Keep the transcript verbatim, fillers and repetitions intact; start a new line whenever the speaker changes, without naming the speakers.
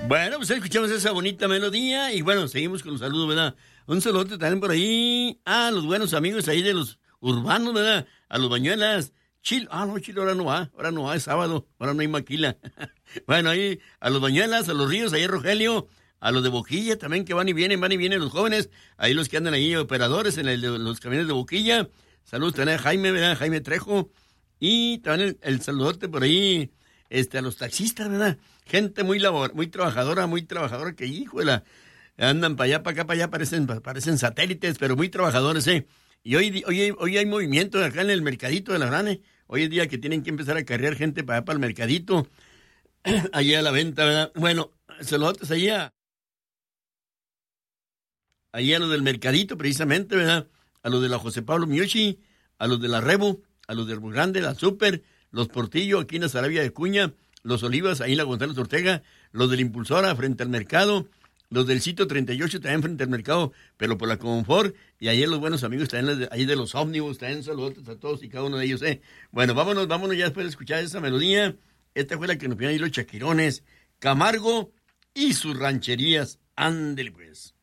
Bueno, pues escuchamos esa bonita melodía y bueno, seguimos con los saludos, ¿verdad? Un saludo también por ahí a los buenos amigos ahí de los urbanos, ¿verdad? A los Bañuelas. Chile, ah, no, Chile ahora no va, ahora no va, es sábado, ahora no hay maquila. Bueno, ahí a los Bañuelas, a los Ríos, ahí Rogelio, a los de Boquilla también que van y vienen, van y vienen los jóvenes, ahí los que andan ahí operadores en el, los camiones de Boquilla. Saludos también a Jaime, ¿verdad? Jaime Trejo. Y también el, el saludote por ahí este, a los taxistas, ¿verdad? Gente muy labor, muy trabajadora, muy trabajadora que, híjole, andan para allá, para acá, para allá, parecen, parecen satélites, pero muy trabajadores, ¿eh? Y hoy, hoy, hoy hay movimiento acá en el mercadito de la Grane. Hoy es día que tienen que empezar a cargar gente para allá, para el mercadito, allá a la venta, ¿verdad? Bueno, saludos allá, allá a los del mercadito, precisamente, ¿verdad? A los de la José Pablo Miyoshi, a los de la Rebo, a los del Grande, la Super, los Portillo, aquí en la Sarabia de Cuña, los Olivas, ahí en la González Ortega, los del Impulsora, frente al mercado, los del Sitio treinta y ocho, también frente al mercado, pero por la Confort, y ahí los buenos amigos, también ahí de los ómnibus, también saludos a todos y cada uno de ellos, ¿eh? Bueno, vámonos, vámonos ya después de escuchar esa melodía. Esta fue la que nos pidieron ahí los Chaquirones, Camargo y sus rancherías. Ándele pues.